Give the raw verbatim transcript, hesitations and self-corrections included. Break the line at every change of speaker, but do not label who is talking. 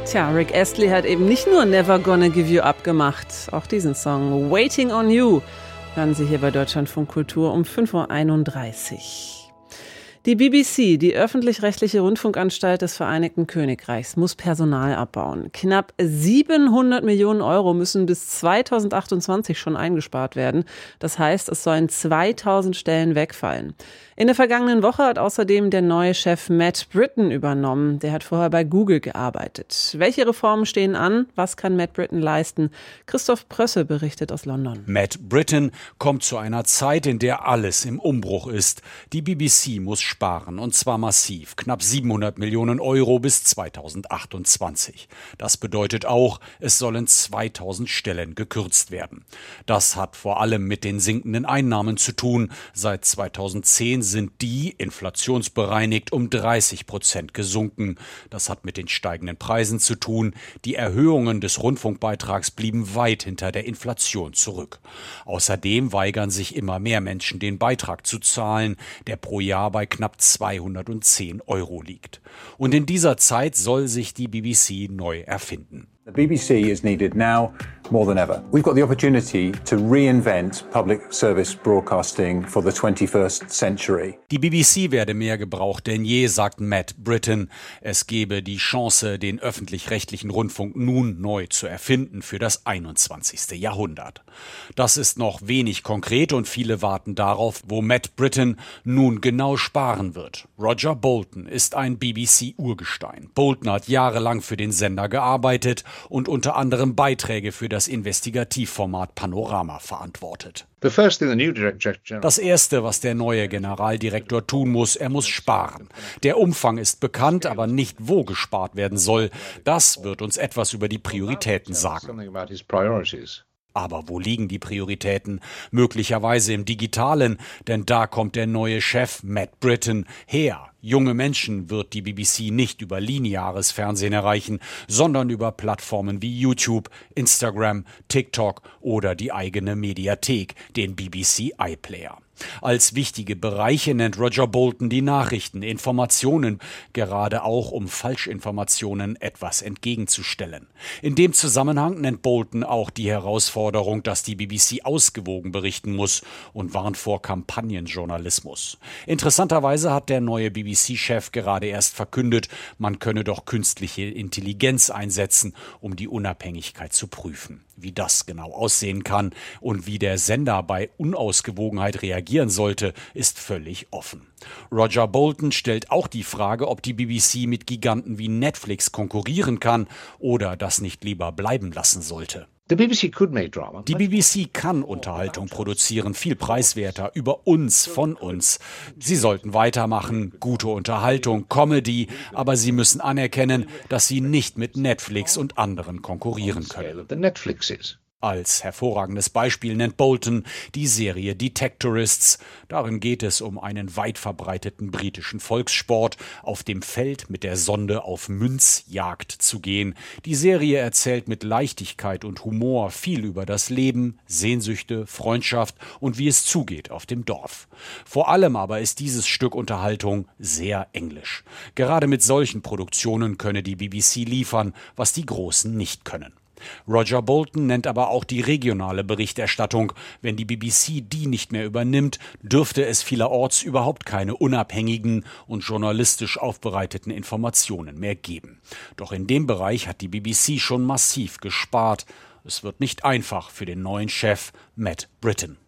Tja, Rick Astley hat eben nicht nur Never Gonna Give You Up gemacht, auch diesen Song Waiting on You hören Sie hier bei Deutschlandfunk Kultur um fünf Uhr einunddreißig. Die B B C, die öffentlich-rechtliche Rundfunkanstalt des Vereinigten Königreichs, muss Personal abbauen. Knapp siebenhundert Millionen Euro müssen bis zweitausendachtundzwanzig schon eingespart werden. Das heißt, es sollen zweitausend Stellen wegfallen. In der vergangenen Woche hat außerdem der neue Chef Matt Britton übernommen. Der hat vorher bei Google gearbeitet. Welche Reformen stehen an? Was kann Matt Britton leisten? Christoph Prösse berichtet aus London.
Matt Britton kommt zu einer Zeit, in der alles im Umbruch ist. Die B B C muss sparen, und zwar massiv. Knapp siebenhundert Millionen Euro bis zweitausendachtundzwanzig. Das bedeutet auch, es sollen zweitausend Stellen gekürzt werden. Das hat vor allem mit den sinkenden Einnahmen zu tun. Seit zweitausendzehn sind die, inflationsbereinigt, um dreißig Prozent gesunken. Das hat mit den steigenden Preisen zu tun. Die Erhöhungen des Rundfunkbeitrags blieben weit hinter der Inflation zurück. Außerdem weigern sich immer mehr Menschen, den Beitrag zu zahlen, der pro Jahr bei knapp zweihundertzehn Euro liegt. Und in dieser Zeit soll sich die B B C neu erfinden.
The B B C is needed now more than ever. We've got the opportunity to reinvent public service broadcasting for the twenty-first century.
Die B B C werde mehr gebraucht denn je, sagt Matt Britton. Es gebe die Chance, den öffentlich-rechtlichen Rundfunk nun neu zu erfinden für das einundzwanzigste Jahrhundert. Das ist noch wenig konkret und viele warten darauf, wo Matt Britton nun genau sparen wird. Roger Bolton ist ein B B C-Urgestein. Bolton hat jahrelang für den Sender gearbeitet und unter anderem Beiträge für das Investigativformat Panorama verantwortet. Das Erste, was der neue Generaldirektor tun muss, er muss sparen. Der Umfang ist bekannt, aber nicht, wo gespart werden soll. Das wird uns etwas über die Prioritäten sagen. Aber wo liegen die Prioritäten? Möglicherweise im Digitalen, denn da kommt der neue Chef Matt Britton her. Junge Menschen wird die B B C nicht über lineares Fernsehen erreichen, sondern über Plattformen wie YouTube, Instagram, TikTok oder die eigene Mediathek, den B B C iPlayer. Als wichtige Bereiche nennt Roger Bolton die Nachrichten, Informationen, gerade auch um Falschinformationen etwas entgegenzustellen. In dem Zusammenhang nennt Bolton auch die Herausforderung, dass die B B C ausgewogen berichten muss und warnt vor Kampagnenjournalismus. Interessanterweise hat der neue B B C-Chef gerade erst verkündet, man könne doch künstliche Intelligenz einsetzen, um die Unabhängigkeit zu prüfen. Wie das genau aussehen kann und wie der Sender bei Unausgewogenheit reagieren sollte, ist völlig offen. Roger Bolton stellt auch die Frage, ob die B B C mit Giganten wie Netflix konkurrieren kann oder das nicht lieber bleiben lassen sollte. Die B B C kann Unterhaltung produzieren, viel preiswerter, über uns, von uns. Sie sollten weitermachen, gute Unterhaltung, Comedy, aber sie müssen anerkennen, dass sie nicht mit Netflix und anderen konkurrieren können. Als hervorragendes Beispiel nennt Bolton die Serie Detectorists. Darin geht es um einen weit verbreiteten britischen Volkssport, auf dem Feld mit der Sonde auf Münzjagd zu gehen. Die Serie erzählt mit Leichtigkeit und Humor viel über das Leben, Sehnsüchte, Freundschaft und wie es zugeht auf dem Dorf. Vor allem aber ist dieses Stück Unterhaltung sehr englisch. Gerade mit solchen Produktionen könne die B B C liefern, was die Großen nicht können. Roger Bolton nennt aber auch die regionale Berichterstattung. Wenn die B B C die nicht mehr übernimmt, dürfte es vielerorts überhaupt keine unabhängigen und journalistisch aufbereiteten Informationen mehr geben. Doch in dem Bereich hat die B B C schon massiv gespart. Es wird nicht einfach für den neuen Chef Matt Britton.